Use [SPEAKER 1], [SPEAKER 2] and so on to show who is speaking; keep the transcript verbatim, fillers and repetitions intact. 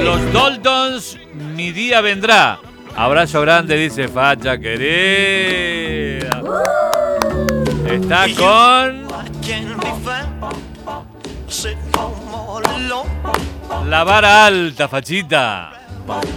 [SPEAKER 1] Los Daltons, mi día vendrá. Abrazo grande, dice Facha querida. Está con la vara alta, Fachita.